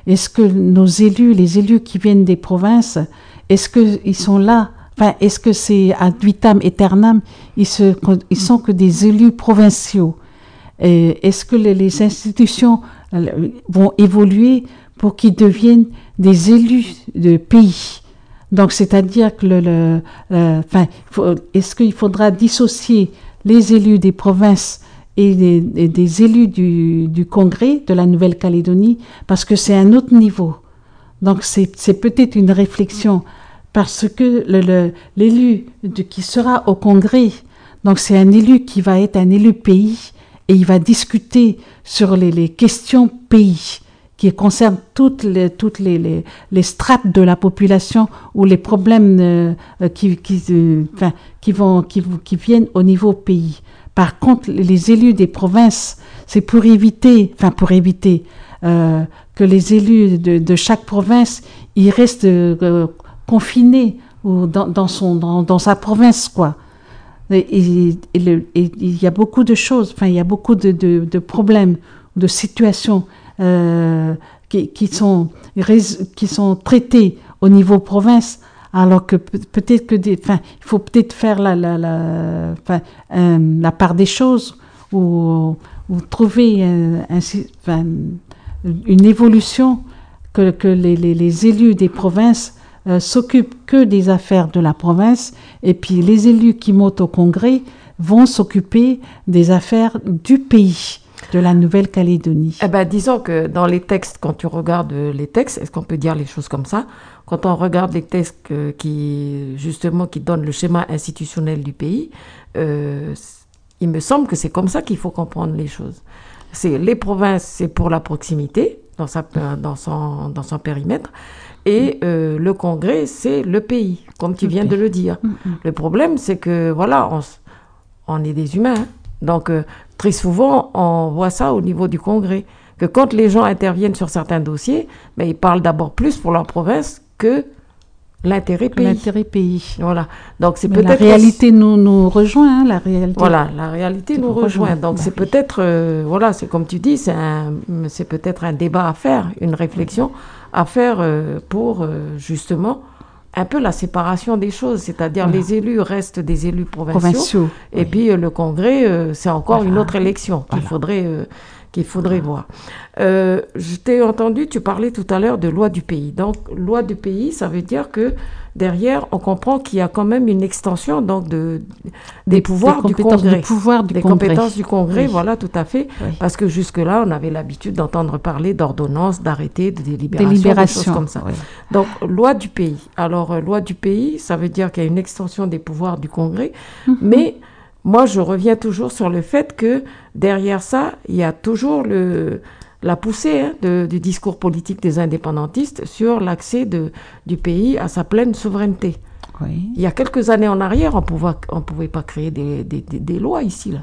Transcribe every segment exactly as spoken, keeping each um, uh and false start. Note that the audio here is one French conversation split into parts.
est-ce que nos élus, les élus qui viennent des provinces, est-ce qu'ils sont là? Enfin, est-ce que c'est ad vitam aeternam? Ils, se, ils sont que des élus provinciaux. Et est-ce que les, les institutions vont évoluer pour qu'ils deviennent des élus de pays? Donc, c'est-à-dire que le, le, le enfin, faut, est-ce qu'il faudra dissocier les élus des provinces et des, et des élus du, du Congrès de la Nouvelle-Calédonie, parce que c'est un autre niveau. Donc, c'est, c'est peut-être une réflexion, parce que le, le, l'élu de, qui sera au Congrès, donc c'est un élu qui va être un élu pays, et il va discuter sur les, les questions pays, qui concernent toutes les, toutes les, les, les strates de la population, ou les problèmes euh, qui, qui, euh, enfin, qui, vont, qui, qui viennent au niveau pays. Par contre, les élus des provinces, c'est pour éviter, enfin pour éviter euh, que les élus de, de chaque province, ils restent euh, confinés ou dans, dans, son, dans, dans sa province, quoi. Et, et, et, le, et il y a beaucoup de choses, enfin il y a beaucoup de, de, de problèmes, de situations euh, qui, qui, sont, qui sont traités au niveau province. Alors que peut-être que des, enfin, il faut peut-être faire la, la, la, enfin, euh, la part des choses ou, ou trouver un, un, enfin, une évolution que, que les, les, les élus des provinces euh, s'occupent que des affaires de la province, et puis les élus qui montent au Congrès vont s'occuper des affaires du pays, de la Nouvelle-Calédonie. Eh ben, disons que dans les textes, quand tu regardes les textes, est-ce qu'on peut dire les choses comme ça? Quand on regarde les textes euh, qui, justement, qui donnent le schéma institutionnel du pays, euh, il me semble que c'est comme ça qu'il faut comprendre les choses. C'est, les provinces, c'est pour la proximité, dans, sa, dans, son, dans son périmètre, et euh, le Congrès, c'est le pays, comme tu viens de le dire. Mm-hmm. Le problème, c'est que, voilà, on, on est des humains, hein. Donc, euh, très souvent, on voit ça au niveau du Congrès, que quand les gens interviennent sur certains dossiers, ben, ils parlent d'abord plus pour leur province que l'intérêt pays. L'intérêt pays. Voilà. Donc, c'est Mais peut-être... la réalité nous, nous rejoint, hein, la réalité. Voilà, la réalité nous rejoint. rejoint. Donc, bah, c'est oui. peut-être, euh, voilà, c'est comme tu dis, c'est, un, c'est peut-être un débat à faire, une réflexion à faire euh, pour, euh, justement... un peu la séparation des choses, c'est-à-dire voilà. Les élus restent des élus provinciaux, provinciaux et oui. Puis euh, le Congrès, euh, c'est encore voilà. Une autre élection qu'il voilà. faudrait, euh, qu'il faudrait voilà. voir. Euh, je t'ai entendu, tu parlais tout à l'heure de loi du pays. Donc, loi du pays, ça veut dire que derrière, on comprend qu'il y a quand même une extension donc, de, des, des pouvoirs des du Congrès. Pouvoir du des Congrès. compétences du Congrès, oui. Voilà, tout à fait. Oui. Parce que jusque-là, on avait l'habitude d'entendre parler d'ordonnances, d'arrêtés, de délibérations, Délibération, des choses comme ça. Oui. Donc, loi du pays. Alors, euh, loi du pays, ça veut dire qu'il y a une extension des pouvoirs du Congrès, mm-hmm. mais... Moi, je reviens toujours sur le fait que derrière ça, il y a toujours le, la poussée hein, de, du discours politique des indépendantistes sur l'accès de, du pays à sa pleine souveraineté. Oui. Il y a quelques années en arrière, on ne pouvait pas créer des, des, des, des lois ici. Là.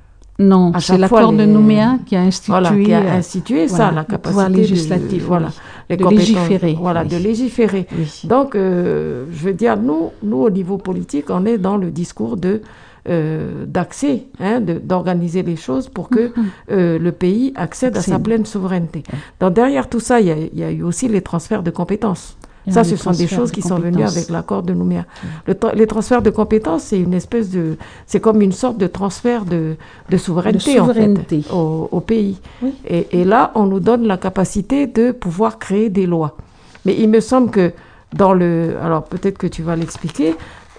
Non, à c'est l'accord les... de Nouméa qui a institué, voilà, qui a institué euh, ça, voilà, la capacité législative, de, voilà, les de légiférer. Voilà, oui. de légiférer. Oui. Donc, euh, je veux dire, nous, nous, au niveau politique, on est dans le discours de... Euh, d'accès, hein, de, d'organiser les choses pour que mm-hmm. euh, le pays accède Accès. à sa pleine souveraineté. Ouais. Donc derrière tout ça, il y, y a eu aussi les transferts de compétences. Ça, ce sont des choses qui sont venues avec l'accord de Nouméa. Ouais. Le tra- les transferts de compétences, c'est une espèce de, c'est comme une sorte de transfert de, de souveraineté, de souveraineté. En fait, au, au pays. Oui. Et, et là, on nous donne la capacité de pouvoir créer des lois. Mais il me semble que dans le, alors peut-être que tu vas l'expliquer.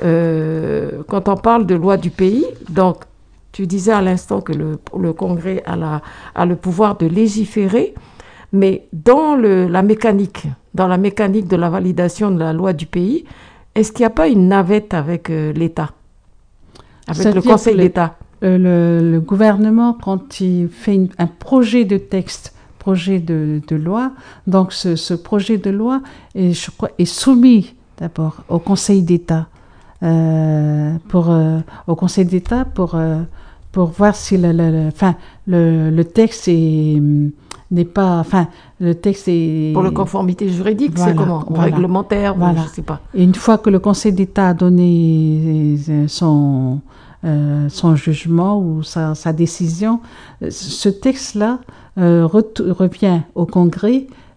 Euh, quand on parle de loi du pays, donc tu disais à l'instant que le, le Congrès a, la, a le pouvoir de légiférer, mais dans le, la mécanique, dans la mécanique de la validation de la loi du pays, est-ce qu'il n'y a pas une navette avec euh, l'État, avec C'est-à-dire le Conseil le, d'État? Le, le, le gouvernement, quand il fait une, un projet de texte, projet de, de loi, donc ce, ce projet de loi est, je crois, est soumis d'abord au Conseil d'État. Euh, pour, euh, au Conseil d'État pour, euh, pour voir si le, le, le, fin, le, le texte est, n'est pas... Enfin, le texte est... Pour la conformité juridique, voilà, c'est comment voilà. Réglementaire, voilà. Je sais pas. Et une fois que le Conseil d'État a donné son, euh, son jugement ou sa, sa décision, ce texte-là euh, re- revient au Congrès